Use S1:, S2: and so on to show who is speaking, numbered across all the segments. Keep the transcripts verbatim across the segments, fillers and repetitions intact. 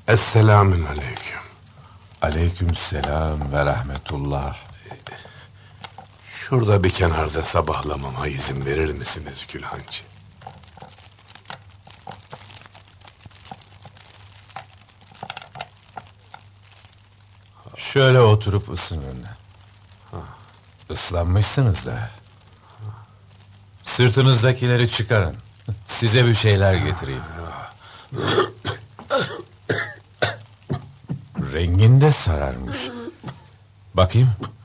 S1: Esselamün aleyküm.
S2: Aleykümselam ve rahmetullah.
S1: Şurada bir kenarda sabahlamama izin verir misiniz Külhancı?
S2: Şöyle oturup ısının. Islanmışsınız da. Sırtınızdakileri çıkarın. Size bir şeyler getireyim. Rengin de sararmış. Bakayım.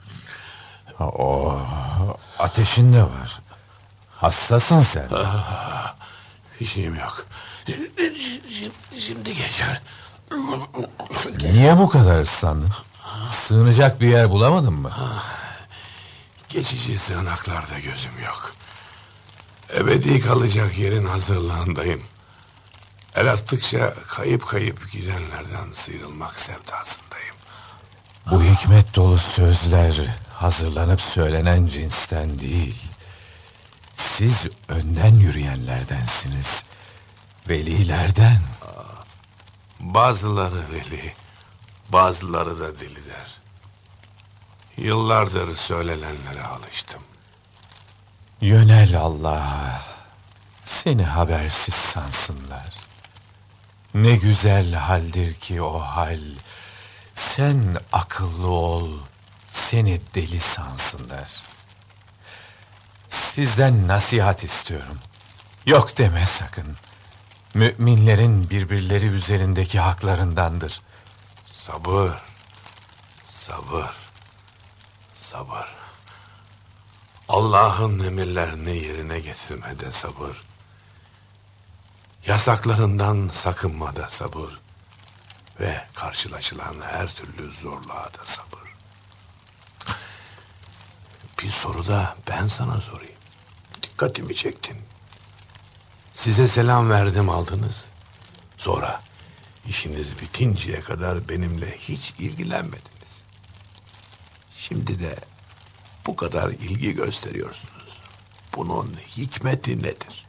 S2: Oh, ateşin de var. Hastasın sen.
S1: Bir şeyim yok. Şimdi geçer.
S2: Niye bu kadar ıslandın? Sığınacak bir yer bulamadın mı?
S1: Geçici sığınaklarda gözüm yok. Ebedi kalacak yerin hazırlığındayım. El attıkça kayıp kayıp gidenlerden sıyrılmak sevdasındayım.
S2: Bu hikmet dolu sözler hazırlanıp söylenen cinsten değil. Siz önden yürüyenlerdensiniz. Velilerden.
S1: Bazıları veli, bazıları da deliler. Yıllardır söylenenlere alıştım.
S2: Yönel Allah'a. Seni habersiz sansınlar. Ne güzel haldir ki o hal. Sen akıllı ol, seni deli sansınlar. Sizden nasihat istiyorum. Yok deme sakın. Müminlerin birbirleri üzerindeki haklarındandır.
S1: Sabır, sabır, sabır. Allah'ın emirlerini yerine getirmede sabır. Yasaklarından sakınmada sabır. Ve karşılaşılan her türlü zorluğa da sabır. Bir soru da ben sana sorayım. Dikkatimi çektin. Size selam verdim, aldınız. Sonra işiniz bitinceye kadar benimle hiç ilgilenmediniz. Şimdi de bu kadar ilgi gösteriyorsunuz. Bunun hikmeti nedir?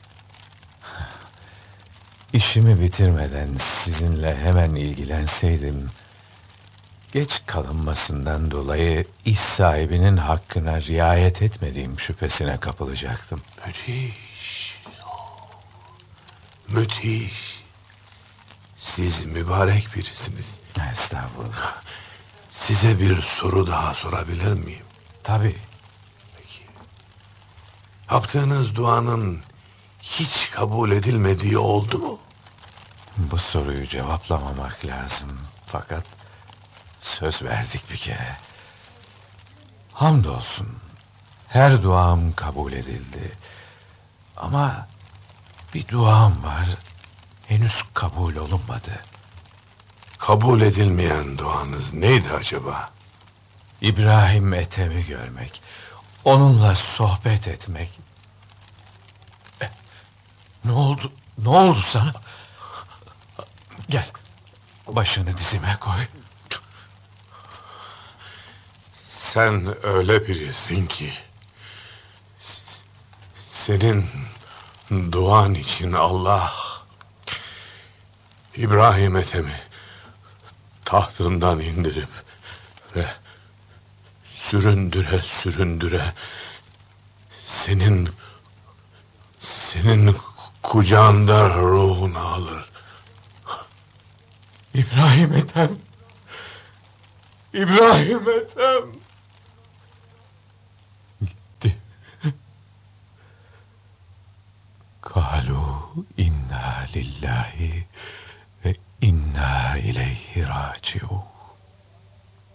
S2: İşimi bitirmeden sizinle hemen ilgilenseydim, geç kalınmasından dolayı iş sahibinin hakkına riayet etmediğim şüphesine kapılacaktım.
S1: Müthiş. Müthiş. Siz mübarek birisiniz.
S2: Estağfurullah.
S1: Size bir soru daha sorabilir miyim?
S2: Tabii.
S1: Peki. Yaptığınız duanın hiç kabul edilmediği oldu mu?
S2: Bu soruyu cevaplamamak lazım. Fakat söz verdik bir kere. Hamdolsun. Her duam kabul edildi. Ama bir duam var. Henüz kabul olunmadı.
S1: Kabul edilmeyen duanız neydi acaba?
S2: İbrahim Ethem'i görmek. Onunla sohbet etmek. E, ne oldu? Ne oldu sana? Gel. Başını dizime koy.
S1: Sen öyle birisin ki senin duan için Allah İbrahim Ethem'i tahtından indirip ve süründüre süründüre senin senin kucağında ruhunu alır.
S2: İbrahim Ethem. İbrahim Ethem. Gitti. Kalu inna lillahi ve inna ileyhi raciun.